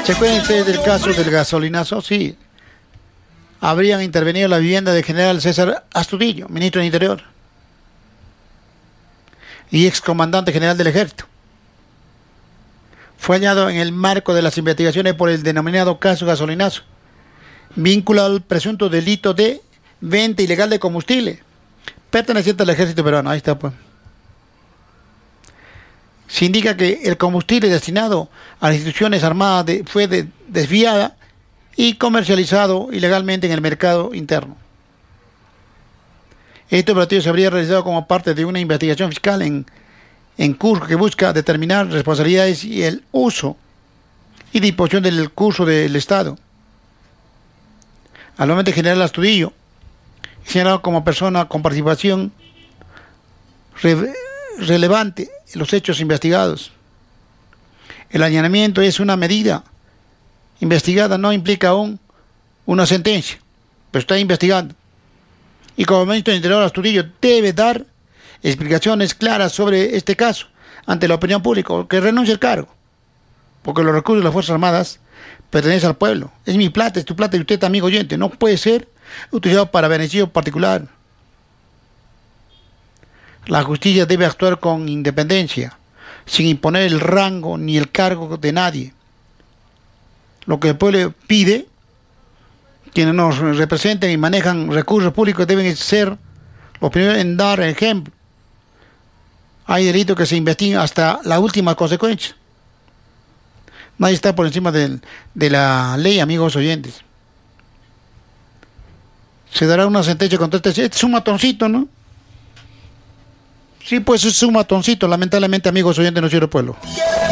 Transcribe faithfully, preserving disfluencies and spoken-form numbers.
¿Se acuerdan ustedes del caso del gasolinazo? Sí. Habrían intervenido en la vivienda del general César Astudillo, ministro del Interior y excomandante general del Ejército. Fue hallado en el marco de las investigaciones por el denominado caso gasolinazo, vinculado al presunto delito de venta ilegal de combustible perteneciente al Ejército peruano. Ahí está, pues. Se indica que el combustible destinado a las instituciones armadas de, fue de, desviada y comercializado ilegalmente en el mercado interno. Este operativo se habría realizado como parte de una investigación fiscal en, en curso que busca determinar responsabilidades y el uso y disposición del curso del Estado. Al momento, el general Astudillo, señalado como persona con participación re, relevante en los hechos investigados. El allanamiento es una medida investigada, no implica aún una sentencia, pero está investigando. Y como ministro del Interior, Astudillo debe dar explicaciones claras sobre este caso ante la opinión pública, que renuncie al cargo, porque los recursos de las Fuerzas Armadas pertenecen al pueblo. Es mi plata, es tu plata, y usted, amigo oyente, no puede ser utilizado para beneficio particular. La justicia debe actuar con independencia, sin imponer el rango ni el cargo de nadie. Lo que el pueblo pide, quienes nos representan y manejan recursos públicos, deben ser los primeros en dar ejemplo. Hay delitos que se investigan hasta la última consecuencia. Nadie está por encima de, de la ley, amigos oyentes. Se dará una sentencia contra este. Este es un matoncito, ¿no? Sí, pues es un matoncito. Lamentablemente, amigos oyentes, no sirve el pueblo.